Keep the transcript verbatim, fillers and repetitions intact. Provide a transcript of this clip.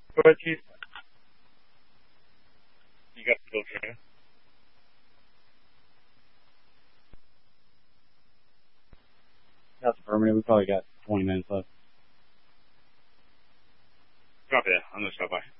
Go ahead, Keith. You got the filter. That's affirmative. We probably got twenty minutes left. Copy that. I'm going to stop by.